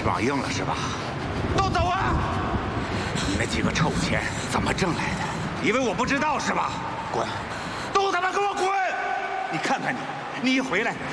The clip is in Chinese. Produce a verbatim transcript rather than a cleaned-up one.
翅膀硬了是吧？都走啊！你那几个臭钱怎么挣来的？以为我不知道是吧？滚！都他妈给我滚！你看看你，你一回来